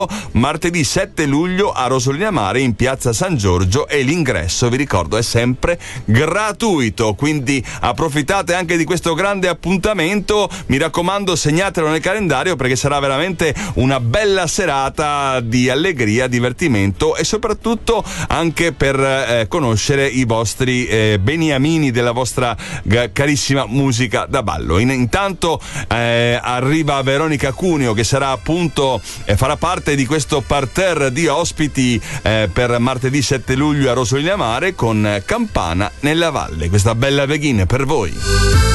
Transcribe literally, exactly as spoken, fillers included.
martedì sette luglio a Rosolina Mare in piazza San Giorgio, e l'ingresso, vi ricordo, è sempre gratuito, quindi approfittate anche di questo grande appuntamento. Mi raccomando, segnatelo nel calendario, perché sarà veramente una bella serata di allegria, divertimento e soprattutto anche per eh, conoscere i vostri eh, beniamini della vostra g- carissima musica da ballo. In, intanto eh, arriva Veronica Cuneo, che sarà appunto eh, farà parte di questo parterre di ospiti eh, per martedì sette luglio a Rosolina Mare con Campana nella Valle. Questa bella veghina per voi.